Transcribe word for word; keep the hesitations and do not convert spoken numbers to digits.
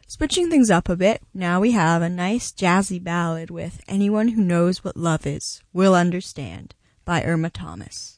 Switching things up a bit, now we have a nice jazzy ballad with Anyone Who Knows What Love Is Will Understand by Irma Thomas.